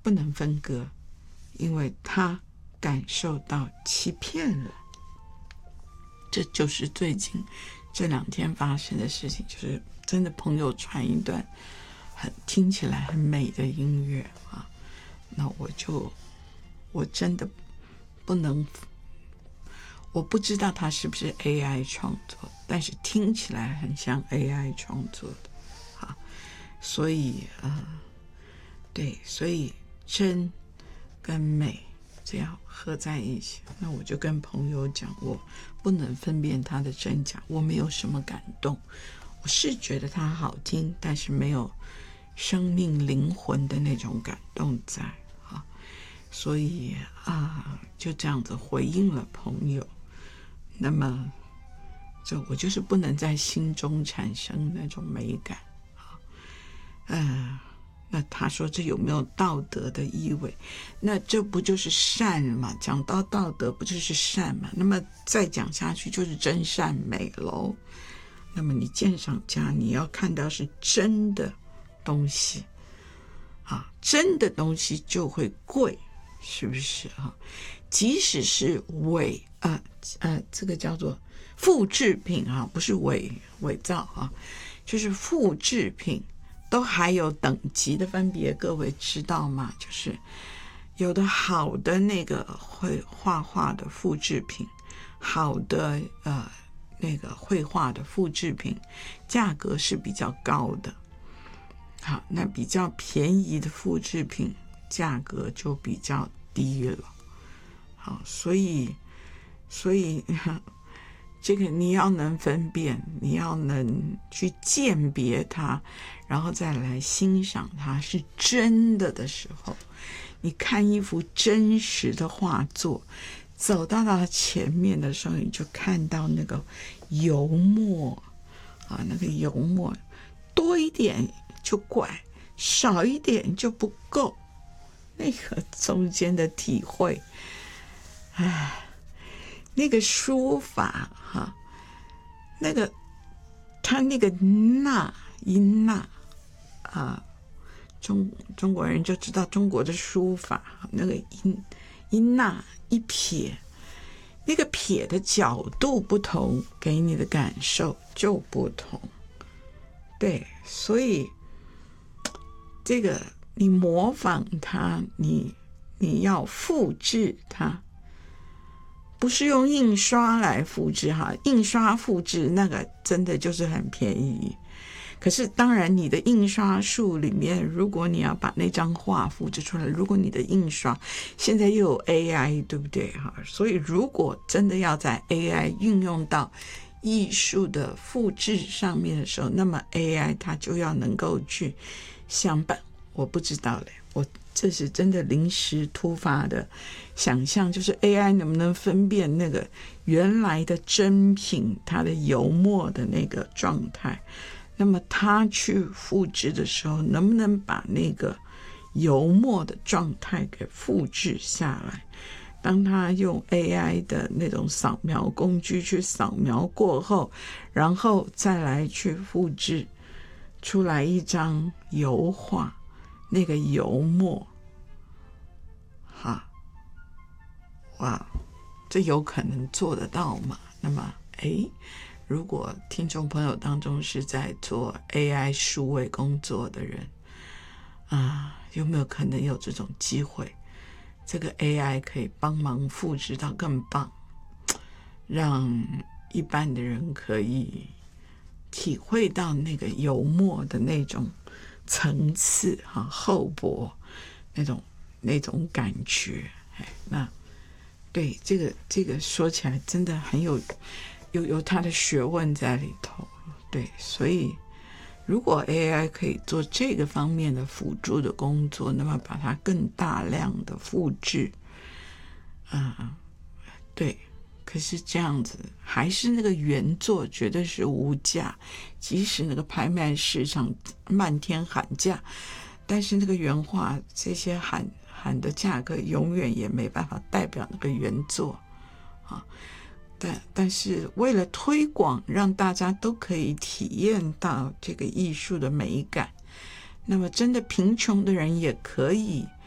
不能分割，因为他感受到欺骗了。这就是最近这2天发生的事情，就是真的朋友传一段听起来很美的音乐啊，那我真的不能，我不知道它是不是 AI 创作，但是听起来很像 AI 创作的啊，所以对，所以真跟美这样合在一起，那我就跟朋友讲，我不能分辨它的真假，我没有什么感动，我是觉得它好听，但是没有生命灵魂的那种感动在啊，所以就这样子回应了朋友。那么我就是不能在心中产生那种美感那他说这有没有道德的意味？那这不就是善嘛？讲到道德不就是善嘛？那么再讲下去就是真善美咯。那么你鉴赏家你要看到是真的东西真的东西就会贵，是不是即使是这个叫做复制品不是伪造就是复制品都还有等级的分别，各位知道吗？就是有的好的那个会画画的复制品，好的那个绘画的复制品价格是比较高的，好，那比较便宜的复制品价格就比较低了。好，所以这个你要能分辨，你要能去鉴别它，然后再来欣赏它是真的的时候，你看一幅真实的画作，走到它前面的时候，你就看到那个油墨那个油墨多一点就怪，少一点就不够，那个中间的体会那个书法那个他那个音捺中国人就知道中国的书法那个音捺一撇，那个撇的角度不同，给你的感受就不同。对，所以这个你模仿它，你要复制它，不是用印刷来复制印刷复制那个真的就是很便宜，可是当然你的印刷术里面，如果你要把那张画复制出来，如果你的印刷现在又有 AI 对不对所以如果真的要在 AI 运用到艺术的复制上面的时候，那么 AI 它就要能够去想办，我不知道嘞，我这是真的临时突发的想象，就是 AI 能不能分辨那个原来的真品它的油墨的那个状态，那么它去复制的时候能不能把那个油墨的状态给复制下来，当他用 AI 的那种扫描工具去扫描过后，然后再来去复制出来一张油画，那个油墨哇，这有可能做得到吗？那么如果听众朋友当中是在做 AI 数位工作的人有没有可能有这种机会，这个 AI 可以帮忙复制到更棒，让一般的人可以体会到那个油墨的那种层次厚薄那种感觉那对这个说起来真的很有它的学问在里头。对，所以如果 AI 可以做这个方面的辅助的工作，那么把它更大量的复制对，可是这样子还是那个原作绝对是无价，即使那个拍卖市场漫天喊价，但是那个原画这些喊的价格永远也没办法代表那个原作但是为了推广，让大家都可以体验到这个艺术的美感，那么真的贫穷的人也可以